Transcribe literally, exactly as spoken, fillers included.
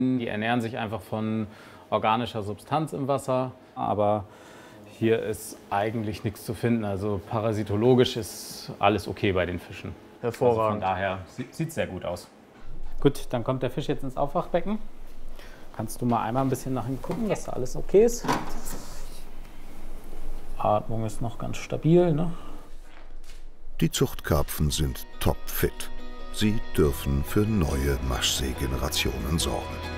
Die ernähren sich einfach von organischer Substanz im Wasser, aber hier ist eigentlich nichts zu finden. Also parasitologisch ist alles okay bei den Fischen. Hervorragend. Also von daher sieht es sehr gut aus. Gut, dann kommt der Fisch jetzt ins Aufwachbecken. Kannst du mal einmal ein bisschen nach ihm gucken, dass da alles okay ist. Atmung ist noch ganz stabil, ne? Die Zuchtkarpfen sind topfit. Sie dürfen für neue Maschsee-Generationen sorgen.